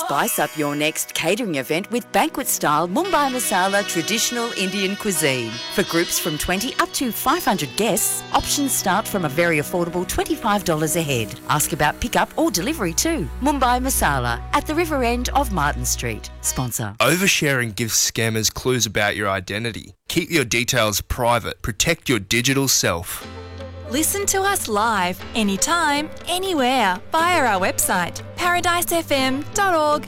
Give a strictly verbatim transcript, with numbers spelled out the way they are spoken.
Spice up your next catering event with banquet-style Mumbai Masala traditional Indian cuisine. For groups from twenty up to five hundred guests, options start from a very affordable twenty-five dollars a head. Ask about pickup or delivery too. Mumbai Masala at the river end of Martin Street. Sponsor. Oversharing gives scammers clues about your identity. Keep your details private. Protect your digital self. Listen to us live, anytime, anywhere, via our website, paradise f m dot org